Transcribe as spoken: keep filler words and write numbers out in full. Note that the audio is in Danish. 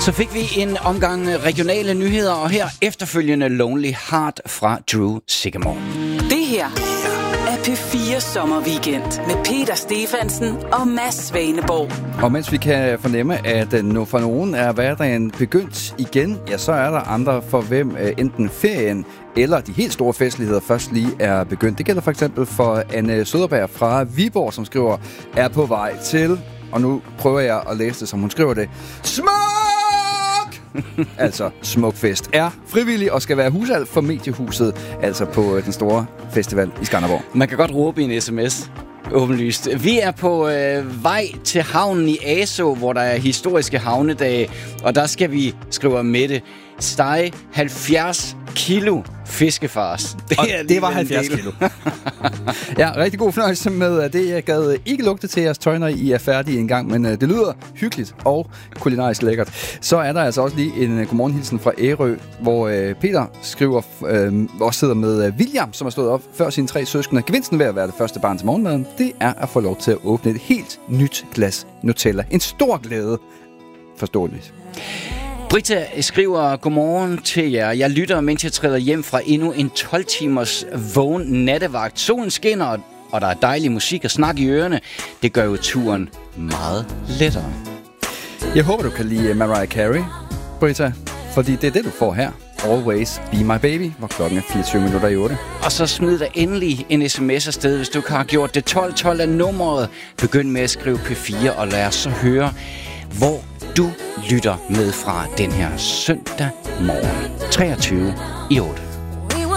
Så fik vi en omgang regionale nyheder, og her efterfølgende Lonely Heart fra Drew Sigamore. Det her er P fire Sommerweekend med Peter Stefansen og Mads Svaneborg. Og mens vi kan fornemme, at for nogen er hverdagen begyndt igen, ja, så er der andre, for hvem enten ferien eller de helt store festligheder først lige er begyndt. Det gælder for eksempel for Anne Søderberg fra Viborg, som skriver, er på vej til, og nu prøver jeg at læse det, som hun skriver det, smuk! altså Smukfest er frivillig og skal være husald for Mediehuset, altså på den store festival i Skanderborg. Man kan godt råbe i en sms. Åbenlyst. Vi er på øh, vej til havnen i Asaa, hvor der er historiske havnedage, og der skal vi, skriver Mette, stege halvfjerds kilo fiskefars. Det, og det var halvfjerds kilo. Ja, rigtig god fornøjelse med det. Jeg gad ikke lugte til jeres tøj, når I er færdige en gang, men uh, det lyder hyggeligt og kulinarisk lækkert. Så er der altså også lige en uh, godmorgenhilsen fra Ærø, hvor uh, Peter skriver, uh, også sidder med uh, William, som har stået op før sine tre søskende. Gevinsten ved at være det første barn til morgenmaden, det er at få lov til at åbne et helt nyt glas Nutella. En stor glæde. Forståeligt. Britta skriver, godmorgen til jer. Jeg lytter, mens jeg træder hjem fra endnu en tolv timers vågen nattevagt. Solen skinner, og der er dejlig musik og snak i ørerne. Det gør jo turen meget lettere. Jeg håber, du kan lide Mariah Carey, Britta, fordi det er det, du får her. Always Be My Baby, hvor klokken er fireogtyve minutter i otte. Og så smid dig endelig en sms afsted, hvis du ikke har gjort det. tolv tolv er nummeret. Begynd med at skrive P fire, og lad os så høre, hvor du lytter med fra den her søndag morgen treogtyve i otte.